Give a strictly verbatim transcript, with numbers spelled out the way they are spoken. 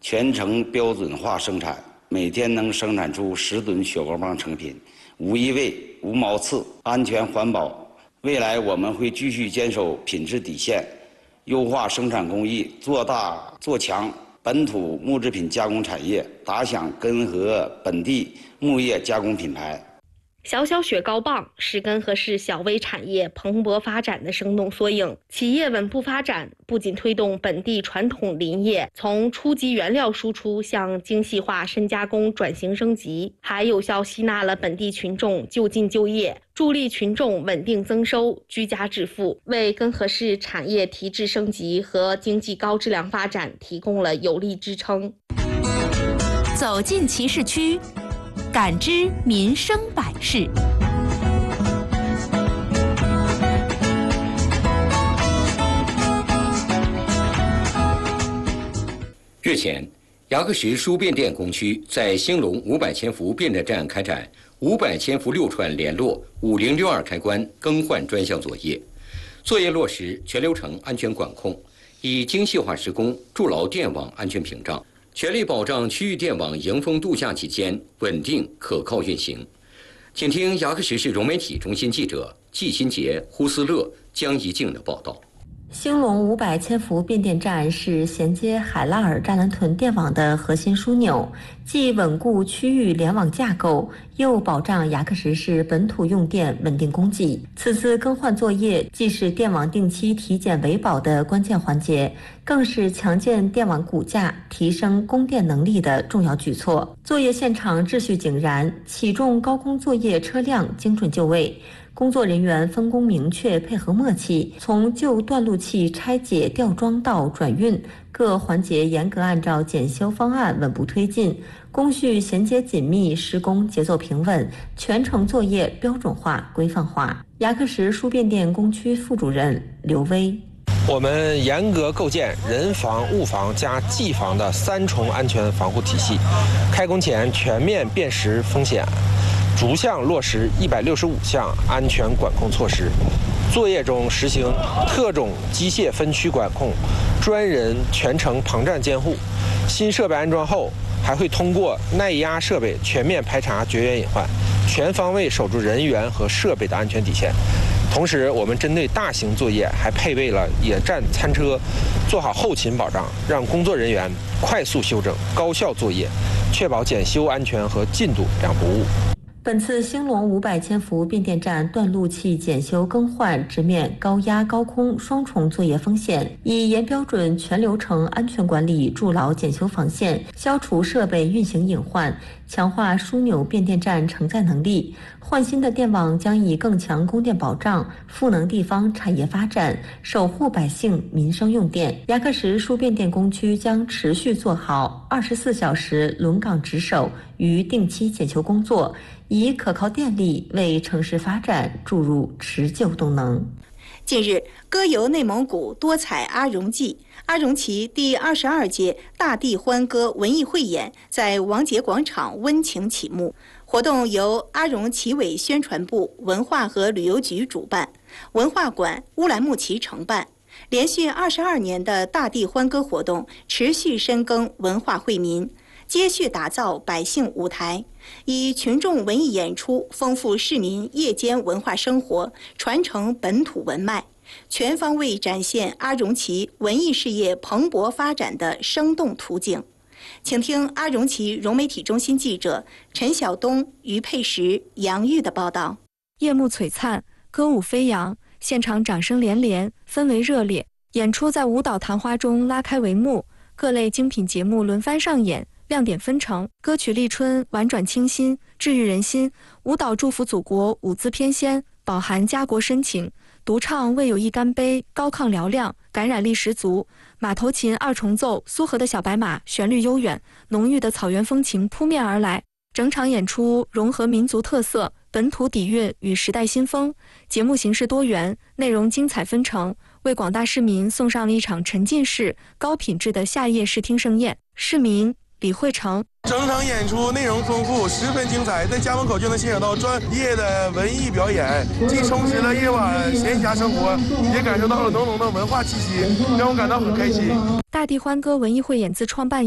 全程标准化生产，每天能生产出十吨雪糕棒成品，无异味、无毛刺，安全环保。未来我们会继续坚守品质底线，优化生产工艺，做大做强本土木制品加工产业，打响根河本地木业加工品牌。 小小雪糕棒是根河市小微产业蓬勃发展的生动缩影。企业稳步发展，不仅推动本地传统林业从初级原料输出向精细化深加工转型升级，还有效吸纳了本地群众就近就业，助力群众稳定增收、居家致富，为根河市产业提质升级和经济高质量发展提供了有力支撑。 走进集市区，感知民生百事。 日前，牙克石书变电工区在兴隆五百千伏变电站开展五百千伏六串联络五零六二开关更换专项作业，作业落实全流程安全管控，以精细化施工筑牢电网安全屏障，全力保障区域电网迎峰度夏期间稳定可靠运行。请听牙克石市融媒体中心记者季新杰、胡思乐、江怡静的报道。 兴隆五百千伏变电站是衔接海拉尔栅栏屯电网的核心枢纽，既稳固区域联网架构，又保障牙克石市本土用电稳定供给。此次更换作业既是电网定期体检维保的关键环节，更是强健电网骨架、提升供电能力的重要举措。作业现场秩序井然，起重高空作业车辆精准就位，工作人员分工明确，配合默契，从旧断路器拆解吊装到转运，各环节严格按照检修方案稳步推进，工序衔接紧密，施工节奏平稳，全程作业标准化、规范化。牙克石输变电工区副主任刘威。 我们严格构建人防、物防加技防的三重安全防护体系，开工前全面辨识风险，逐项落实一百六十五项安全管控措施。作业中实行特种机械分区管控，专人全程旁站监护。新设备安装后，还会通过耐压设备全面排查绝缘隐患，全方位守住人员和设备的安全底线。同时，我们针对大型作业还配备了野战餐车，做好后勤保障，让工作人员快速修正、高效作业，确保检修安全和进度两不误。 本次兴隆五百千伏变电站断路器检修更换直面高压高空双重作业风险，以严标准全流程安全管理筑牢检修防线，消除设备运行隐患，强化枢纽变电站承载能力。换新的电网将以更强供电保障赋能地方产业发展，守护百姓民生用电。牙克石输变电工区将持续做好二十四小时轮岗值守与定期检修工作，以可靠电力为城市发展注入持久动能。 近日，歌游内蒙古多彩阿荣季阿荣旗第二十二届大地欢歌文艺汇演在王杰广场温情启幕。活动由阿荣旗委宣传部、文化和旅游局主办，文化馆、乌兰牧骑承办。连续二十二年的大地欢歌活动持续深耕文化惠民，接续打造百姓舞台，以群众文艺演出丰富市民夜间文化生活，传承本土文脉，全方位展现阿荣旗文艺事业蓬勃发展的生动图景。请听阿荣旗融媒体中心记者陈晓东、于佩石、杨玉的报道。 夜幕璀璨，歌舞飞扬，现场掌声连连，氛围热烈。演出在舞蹈昙花中拉开帷幕，各类精品节目轮番上演，亮点纷呈。歌曲《立春》婉转清新，治愈人心；舞蹈祝福祖国，舞姿翩跹，饱含家国深情。独唱为友谊干杯，高亢嘹亮，感染力十足。马头琴二重奏，苏河的小白马，旋律悠远，浓郁的草原风情扑面而来。整场演出融合民族特色、本土底蕴与时代新风，节目形式多元，内容精彩纷呈，为广大市民送上了一场沉浸式、高品质的夏夜视听盛宴。市民李慧成： 整场演出内容丰富，十分精彩，在家门口就能欣赏到专业的文艺表演，既充实了夜晚闲暇生活，也感受到了浓浓的文化气息，让我感到很开心。 大地欢歌文艺汇演自创办